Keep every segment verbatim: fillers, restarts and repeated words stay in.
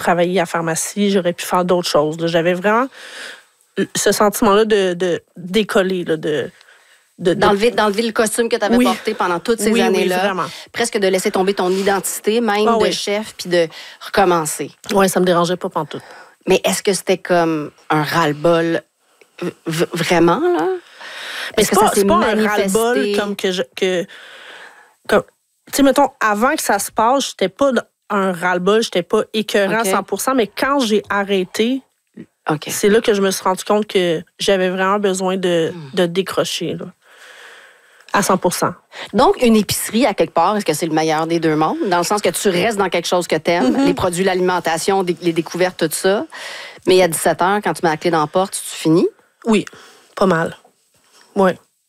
travailler à la pharmacie, j'aurais pu faire d'autres choses. Là. J'avais vraiment ce sentiment-là de, de décoller, là, de... De, de... D'enlever, d'enlever le costume que tu avais oui. porté pendant toutes ces oui, années-là. Oui, vraiment. Presque de laisser tomber ton identité, même ah, de oui. chef, puis de recommencer. Oui, ça me dérangeait pas pantoute. Mais est-ce que c'était comme un ras-le-bol v- vraiment, là? Mais est-ce c'est que pas, ça s'est c'est pas manifesté? un ras-le-bol comme que... Je, que comme, tu sais, mettons, avant que ça se passe, j'étais pas un ras-le-bol, j'étais pas écœurant okay. à cent pour cent, mais quand j'ai arrêté, okay. c'est là que je me suis rendu compte que j'avais vraiment besoin de, hmm. de décrocher, là. À cent pour cent. Donc, une épicerie, à quelque part, est-ce que c'est le meilleur des deux mondes? Dans le sens que tu restes dans quelque chose que tu aimes, mm-hmm. les produits, l'alimentation, les découvertes, tout ça. Mais à dix-sept heures, quand tu mets la clé dans la porte, tu finis? Oui, pas mal. Oui.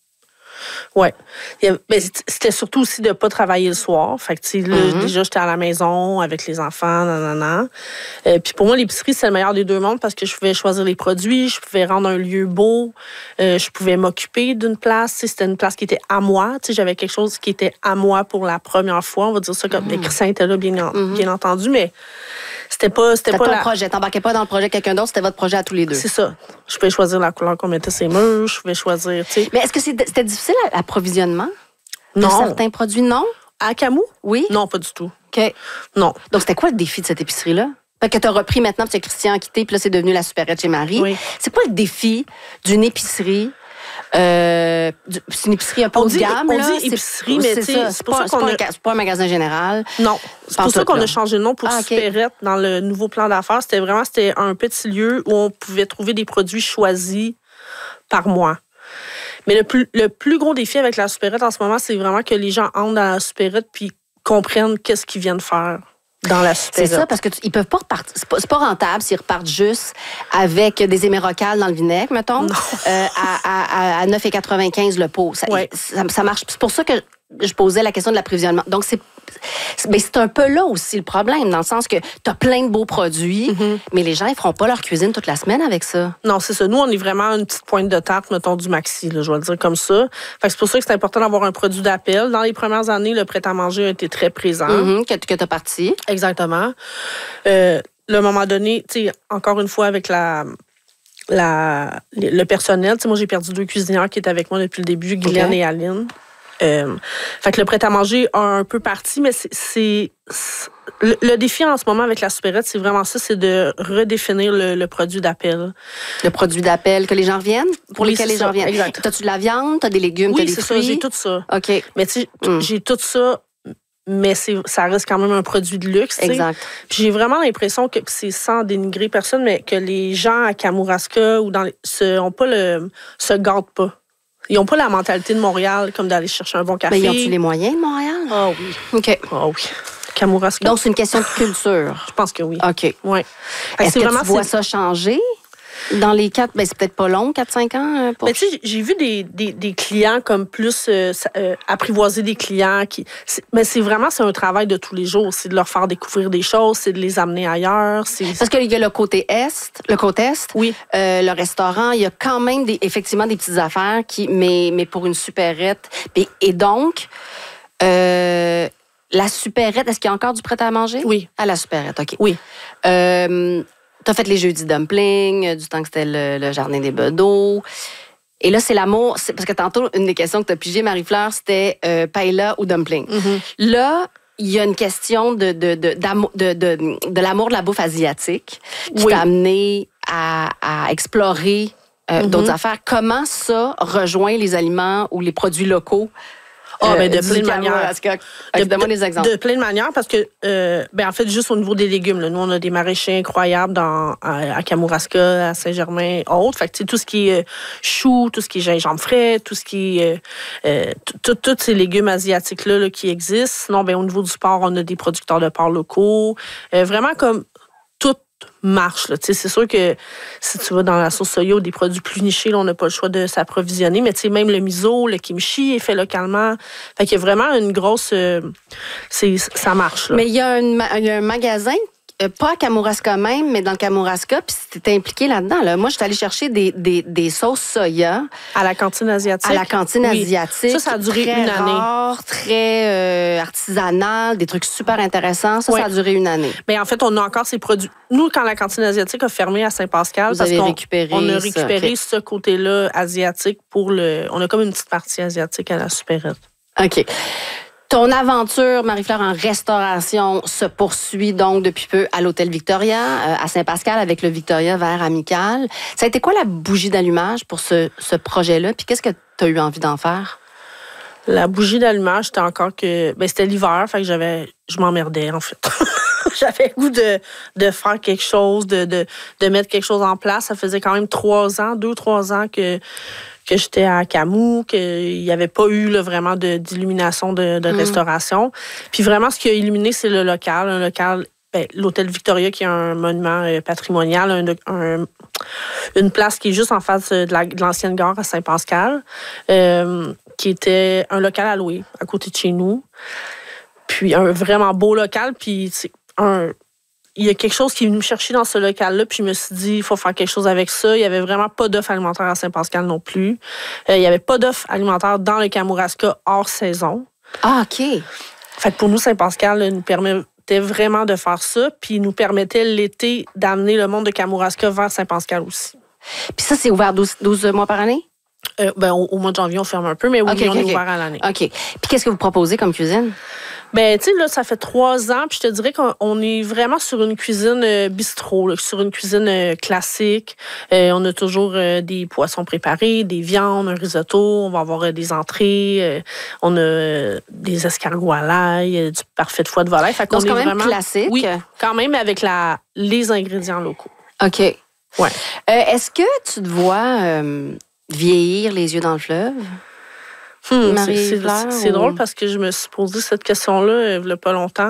Oui. C'était surtout aussi de ne pas travailler le soir. Fait que, tu sais, là, mm-hmm. déjà, j'étais à la maison avec les enfants, nanana. Euh, puis pour moi, l'épicerie, c'est le meilleur des deux mondes parce que je pouvais choisir les produits, je pouvais rendre un lieu beau, euh, je pouvais m'occuper d'une place. Tu sais, c'était une place qui était à moi. Tu sais, j'avais quelque chose qui était à moi pour la première fois. On va dire ça comme... Mm-hmm. Christian était là, bien, mm-hmm. bien entendu, mais... C'était pas... C'était, c'était pas ton la... projet. T'embarquais pas dans le projet de quelqu'un d'autre, c'était votre projet à tous les deux. C'est ça. Je pouvais choisir la couleur qu'on mettait sur les murs, je pouvais choisir, tu sais. Mais est-ce que c'était difficile l'approvisionnement? Non. De certains produits, non? À Camus? Oui. Non, pas du tout. OK. Non. Donc, c'était quoi le défi de cette épicerie-là? Fait que tu as repris maintenant, puis Christian a quitté, puis là, c'est devenu la supérette chez Marie. Oui. C'est quoi le défi d'une épicerie? Euh, c'est une épicerie un peu haut de gamme, on là. On dit épicerie, mais c'est, ça. c'est pour ça qu'on a... C'est pas un magasin général. Non. C'est pour ça qu'on là. a changé de nom pour ah, okay. Supérette dans le nouveau plan d'affaires. C'était vraiment c'était un petit lieu où on pouvait trouver des produits choisis par mois. Mais le plus, le plus gros défi avec la supérette en ce moment, c'est vraiment que les gens entrent dans la supérette puis comprennent qu'est-ce qu'ils viennent faire dans la supérette. C'est ça, parce qu'ils peuvent pas repartir. C'est pas, c'est pas rentable s'ils repartent juste avec des émérocales dans le vinaigre, mettons, euh, à, à, à neuf virgule quatre-vingt-quinze le pot. Ça, ouais. ça, ça marche. C'est pour ça que je posais la question de l'approvisionnement. Donc, c'est, mais c'est un peu là aussi le problème, dans le sens que tu as plein de beaux produits, mm-hmm. mais les gens, ils feront pas leur cuisine toute la semaine avec ça. Non, c'est ça. Nous, on est vraiment une petite pointe de tarte, mettons, du maxi, là, je vais le dire comme ça. Fait que c'est pour ça que c'est important d'avoir un produit d'appel. Dans les premières années, le prêt-à-manger a été très présent. Mm-hmm, que, que tu as parti. Exactement. Euh, à un moment donné, tu sais, encore une fois, avec la... La, le personnel, tu sais, moi, j'ai perdu deux cuisinières qui étaient avec moi depuis le début, Guylaine okay. et Aline. Euh, fait que le prêt-à-manger a un peu parti, mais c'est, c'est, c'est le, le défi en ce moment avec la supérette, c'est vraiment ça, c'est de redéfinir le, le produit d'appel. Le produit d'appel, que les gens reviennent? Pour oui, lesquels les gens reviennent. Exact. T'as-tu de la viande, t'as des légumes, oui, t'as des c'est fruits? Ça, j'ai tout ça. OK. Mais tu sais, mm. j'ai tout ça, mais c'est, ça reste quand même un produit de luxe. Exact. Puis j'ai vraiment l'impression que c'est sans dénigrer personne, mais que les gens à Kamouraska ou dans les, se, ont pas le, se gâtent pas. Ils n'ont pas la mentalité de Montréal, comme d'aller chercher un bon café. Mais ils ont-tu les moyens de Montréal? Ah oui. OK. Ah oui. Kamouraska. Donc, c'est une question de culture. Je pense que oui. OK. Oui. Est-ce que vraiment, tu vois c'est... ça changer? Dans les quatre, ben c'est peut-être pas long, quatre cinq ans? Pour... Ben, tu sais, j'ai vu des, des, des clients comme plus euh, euh, apprivoiser des clients. Qui, c'est, mais c'est vraiment, c'est un travail de tous les jours. C'est de leur faire découvrir des choses, c'est de les amener ailleurs. C'est... Parce qu'il y a le côté Est, le côté Est, oui. euh, le restaurant, il y a quand même des, effectivement des petites affaires, qui, mais, mais pour une supérette. Et, et donc, euh, la supérette, est-ce qu'il y a encore du prêt-à-manger? Oui. À la supérette, OK. Oui. Euh, T'as fait les jeudis dumplings, du temps que c'était le, le jardin des bedeaux. Et là, c'est l'amour. C'est, parce que tantôt, une des questions que tu as pigées, Marie-Fleur, c'était euh, paella ou dumpling. Mm-hmm. Là, il y a une question de, de, de, d'amour, de, de, de l'amour de la bouffe asiatique qui oui. t'a amené à, à explorer euh, mm-hmm. d'autres affaires. Comment ça rejoint les aliments ou les produits locaux? Ah, ben de plein de manières. Donne-moi des exemples. De plein de manières, parce que, euh, ben en fait, juste au niveau des légumes, là, nous, on a des maraîchers incroyables dans, à, à Kamouraska, à Saint-Germain, autres. Fait que, tu sais, tout ce qui est euh, chou, tout ce qui est gingembre frais, tout ce qui est... Euh, tous ces légumes asiatiques-là là, qui existent. Sinon, ben au niveau du porc, on a des producteurs de porc locaux. Euh, vraiment comme tout marche. Là. C'est sûr que si tu vas dans la sauce soya ou des produits plus nichés, là, on n'a pas le choix de s'approvisionner. Mais même le miso, le kimchi est fait localement. Fait qu'il y a vraiment une grosse... Euh, c'est, ça marche. Là. Mais il y, a une, il y a un magasin euh, pas à Kamouraska même, mais dans le Kamouraska, puis t'étais impliqué là-dedans. Là. Moi, je suis allée chercher des, des, des sauces soya. À la cantine asiatique? À la cantine oui. asiatique. Ça, ça a duré très une année. Rare, très euh, artisanal, des trucs super intéressants. Ça, oui. ça a duré une année. Bien, en fait, on a encore ces produits. Nous, quand la cantine asiatique a fermé à Saint-Pascal, Vous parce avez qu'on récupéré on a ça, récupéré okay. ce côté-là asiatique pour le... On a comme une petite partie asiatique à la supérette. OK. Ton aventure, Marie-Fleur, en restauration se poursuit donc depuis peu à l'Hôtel Victoria, euh, à Saint-Pascal, avec le Victoria Verre Amical. Ça a été quoi la bougie d'allumage pour ce, ce projet-là? Puis qu'est-ce que tu as eu envie d'en faire? La bougie d'allumage, c'était encore que... Ben, c'était l'hiver, fait que j'avais... Je m'emmerdais, en fait. J'avais le goût de, de faire quelque chose, de, de, de mettre quelque chose en place. Ça faisait quand même trois ans, deux, trois ans que... que j'étais à Camus, qu'il n'y avait pas eu là, vraiment de, d'illumination de, de mmh. restauration. Puis vraiment, ce qui a illuminé, c'est le local. Un local, ben, l'Hôtel Victoria, qui est un monument euh, patrimonial, un, un, une place qui est juste en face de, la, de l'ancienne gare à Saint-Pascal, euh, qui était un local à louer, à côté de chez nous. Puis un vraiment beau local, puis c'est un... Il y a quelque chose qui est venu me chercher dans ce local-là, puis je me suis dit, il faut faire quelque chose avec ça. Il n'y avait vraiment pas d'offre alimentaire à Saint-Pascal non plus. Euh, il n'y avait pas d'offre alimentaire dans le Kamouraska hors saison. Ah, OK. Fait que pour nous, Saint-Pascal là, nous permettait vraiment de faire ça, puis nous permettait l'été d'amener le monde de Kamouraska vers Saint-Pascal aussi. Puis ça, c'est ouvert douze, douze mois par année? Euh, ben, au, au mois de janvier, on ferme un peu, mais oui, okay, on okay, est okay. ouvert à l'année. OK. Puis qu'est-ce que vous proposez comme cuisine? Ben, tu sais, là, ça fait trois ans, puis je te dirais qu'on est vraiment sur une cuisine euh, bistrot, là, sur une cuisine euh, classique. Euh, on a toujours euh, des poissons préparés, des viandes, un risotto, on va avoir euh, des entrées, euh, on a euh, des escargots à l'ail, euh, du parfait de foie de volaille. Fait qu'on Donc, c'est quand est même vraiment, classique. Oui, quand même avec la, les ingrédients locaux. OK. Ouais. Euh, est-ce que tu te vois euh, vieillir les yeux dans le fleuve? Hum, c'est, c'est, c'est, c'est ou... drôle parce que je me suis posé cette question-là euh, il n'y a pas longtemps.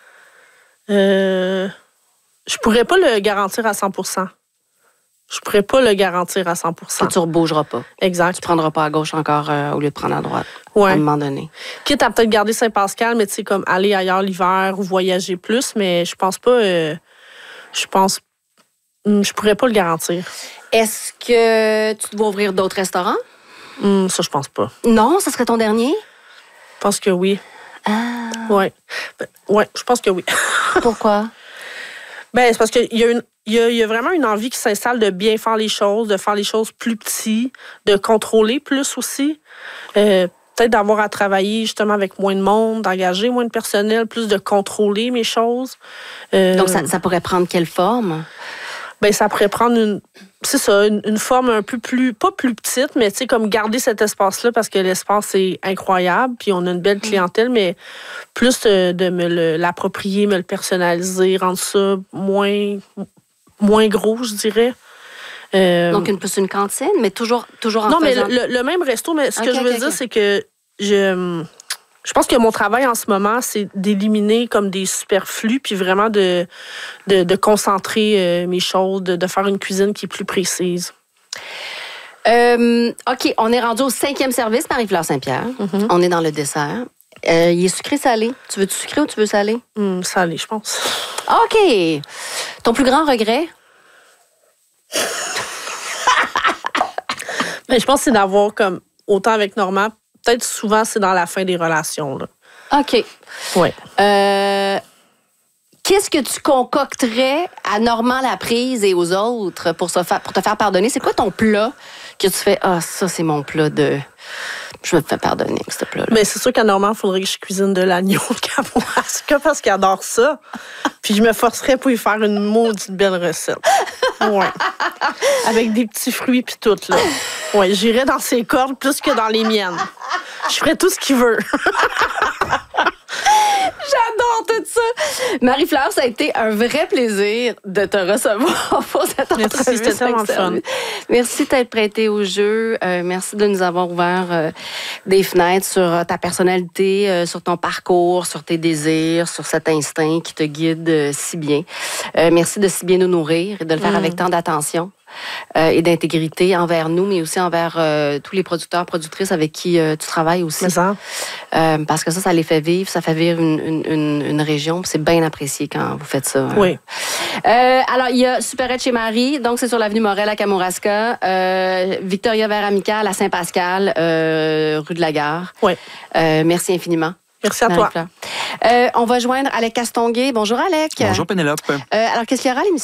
Euh, je pourrais pas le garantir à cent pour cent. Je pourrais pas le garantir à cent pour cent. Que tu ne rebougeras pas. Exact. Tu ne prendras pas à gauche encore euh, au lieu de prendre à droite. Ouais. À un moment donné. Quitte à peut-être garder Saint-Pascal, mais tu sais, comme aller ailleurs l'hiver ou voyager plus, mais je pense pas. Euh, je pense. Je pourrais pas le garantir. Est-ce que tu dois ouvrir d'autres restaurants? Hum, ça, je pense pas. Non, ça serait ton dernier? Je pense que oui. Ah. Ouais. Ben, ouais, je pense que oui. Pourquoi? Ben, c'est parce qu'il y a une. Il y, a, il y a vraiment une envie qui s'installe de bien faire les choses, de faire les choses plus petites, de contrôler plus aussi. Euh, peut-être d'avoir à travailler justement avec moins de monde, d'engager moins de personnel, plus de contrôler mes choses. Euh, Donc, ça, ça pourrait prendre quelle forme? Ben, ça pourrait prendre une, c'est ça, une, une forme un peu plus, pas plus petite, mais tu sais, comme garder cet espace-là parce que l'espace est incroyable, puis on a une belle clientèle, mais plus de, de me le, l'approprier, me le personnaliser, rendre ça moins, moins gros, je dirais. Euh, Donc, une, plus une cantine, mais toujours, toujours en non, faisant... mais le, le même resto, mais ce okay, que je veux okay, dire, okay. c'est que je... Je pense que mon travail en ce moment, c'est d'éliminer comme des superflus, puis vraiment de, de, de concentrer euh, mes choses, de, de faire une cuisine qui est plus précise. Euh, OK, on est rendu au cinquième service, Marie-Fleur Saint-Pierre. Mm-hmm. On est dans le dessert. Euh, il est sucré-salé. Tu veux-tu sucré ou tu veux salé? Mmh, salé, je pense. OK. Ton plus grand regret? Ben, je pense que c'est d'avoir comme, autant avec Normand, peut-être souvent, c'est dans la fin des relations. Là. OK. Oui. Euh, qu'est-ce que tu concocterais à Normand Laprise et aux autres pour, se fa- pour te faire pardonner? C'est quoi ton plat que tu fais? Ah, ça, c'est mon plat de... Je me fais pardonner, ce plat-là. Mais c'est sûr qu'à Normand, il faudrait que je cuisine de l'agneau de Kamouraska parce qu'il adore ça. Puis je me forcerais pour lui faire une maudite belle recette. Ouais. Avec des petits fruits puis tout, là. Ouais, j'irais dans ses cordes plus que dans les miennes. Je ferais tout ce qu'il veut. J'adore tout ça. Marie-Fleur, ça a été un vrai plaisir de te recevoir pour cette entrevue. Merci, c'était tellement fun. Merci de t'être prêtée au jeu. Euh, merci de nous avoir ouvert euh, des fenêtres sur euh, ta personnalité, euh, sur ton parcours, sur tes désirs, sur cet instinct qui te guide euh, si bien. Euh, merci de si bien nous nourrir et de le faire mmh. avec tant d'attention. euh, et d'intégrité envers nous, mais aussi envers euh, tous les producteurs, productrices avec qui euh, tu travailles aussi. Mais ça. Euh, parce que ça, ça les fait vivre, ça fait vivre une, une, une, une région. C'est bien apprécié quand vous faites ça. Oui. Euh, alors, il y a Supérette chez Marie, donc c'est sur l'avenue Morel à Kamouraska. Euh, Victoria Vert Amical à Saint-Pascal, euh, rue de la Gare. Oui. Euh, merci infiniment. Merci à toi. Euh, on va joindre Alec Castonguay. Bonjour, Alec. Bonjour, Pénélope. Euh, alors, qu'est-ce qu'il y aura à l'émission?